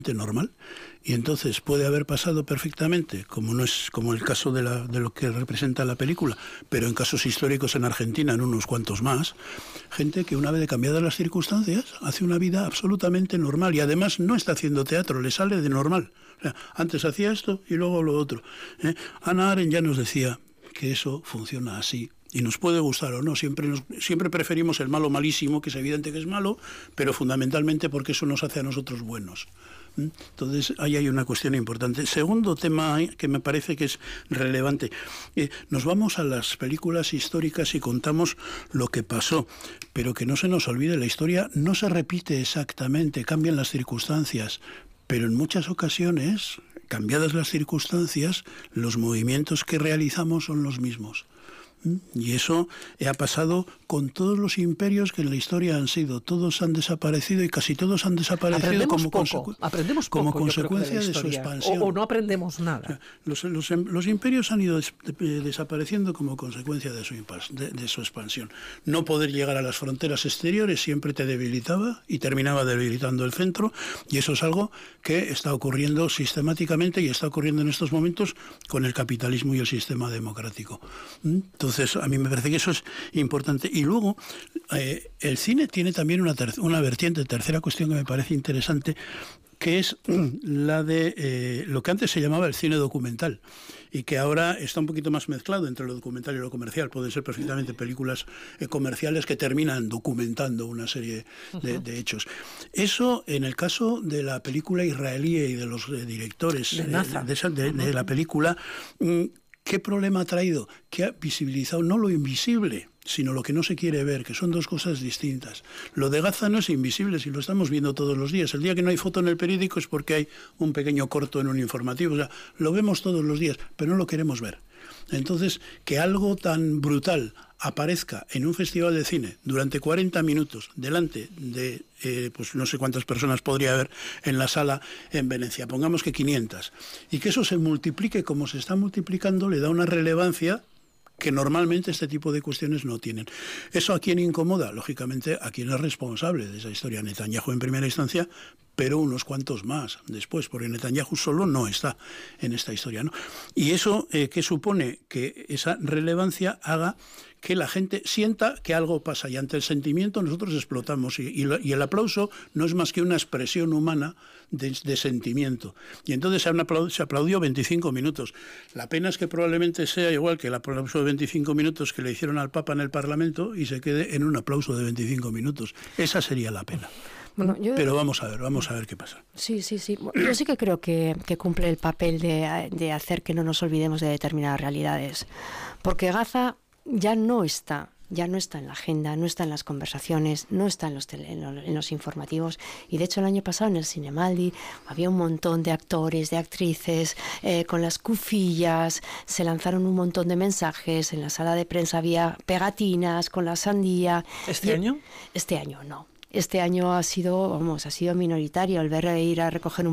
normal, y entonces puede haber pasado perfectamente, como no es como el caso de lo que representa la película, pero en casos históricos en Argentina, en unos cuantos más, gente que una vez cambiadas las circunstancias hace una vida absolutamente normal y además no está haciendo teatro, le sale de normal. O sea, antes hacía esto y luego lo otro. Hannah Arendt ya nos decía que eso funciona así. Y nos puede gustar o no, siempre preferimos el malo malísimo, que es evidente que es malo, pero fundamentalmente porque eso nos hace a nosotros buenos. Entonces, ahí hay una cuestión importante. Segundo tema que me parece que es relevante. Nos vamos a las películas históricas y contamos lo que pasó, pero que no se nos olvide, la historia no se repite exactamente, cambian las circunstancias, pero en muchas ocasiones, cambiadas las circunstancias, los movimientos que realizamos son los mismos. Y eso ha pasado con todos los imperios que en la historia han sido. Todos han desaparecido y casi todos han desaparecido aprendemos como poco, consecuencia de su expansión. O no aprendemos nada. O sea, los imperios han ido desapareciendo como consecuencia de su expansión. No poder llegar a las fronteras exteriores siempre te debilitaba y terminaba debilitando el centro, y eso es algo que está ocurriendo sistemáticamente y está ocurriendo en estos momentos con el capitalismo y el sistema democrático. Entonces, a mí me parece que eso es importante. Y luego, el cine tiene también una vertiente, tercera cuestión que me parece interesante, que es la de lo que antes se llamaba el cine documental y que ahora está un poquito más mezclado entre lo documental y lo comercial. Pueden ser perfectamente películas comerciales que terminan documentando una serie de hechos. Eso, en el caso de la película israelí y de los directores de la película, ¿qué problema ha traído? Que ha visibilizado no lo invisible, sino lo que no se quiere ver, que son dos cosas distintas. Lo de Gaza no es invisible, si lo estamos viendo todos los días. El día que no hay foto en el periódico es porque hay un pequeño corto en un informativo. O sea, lo vemos todos los días, pero no lo queremos ver. Entonces, que algo tan brutal aparezca en un festival de cine durante 40 minutos delante de, pues no sé cuántas personas podría haber en la sala en Venecia, pongamos que 500, y que eso se multiplique como se está multiplicando, le da una relevancia que normalmente este tipo de cuestiones no tienen. ¿Eso a quién incomoda? Lógicamente a quien es responsable de esa historia. Netanyahu en primera instancia, pero unos cuantos más después, porque Netanyahu solo no está en esta historia, ¿no? Y eso que supone que esa relevancia haga que la gente sienta que algo pasa, y ante el sentimiento nosotros explotamos, y el aplauso no es más que una expresión humana de sentimiento. Y entonces se aplaudió 25 minutos. La pena es que probablemente sea igual que el aplauso de 25 minutos que le hicieron al Papa en el Parlamento y se quede en un aplauso de 25 minutos. Esa sería la pena. Bueno, pero vamos a ver qué pasa. Sí. Yo sí que creo que cumple el papel de hacer que no nos olvidemos de determinadas realidades. Porque Gaza ya no está en la agenda, no está en las conversaciones, no está en los informativos. Y de hecho el año pasado en el Cinemaldi había un montón de actores, de actrices, con las cufillas, se lanzaron un montón de mensajes, en la sala de prensa había pegatinas con la sandía. ¿Este año? Este año no. Este año ha sido minoritario el ver ir a recoger un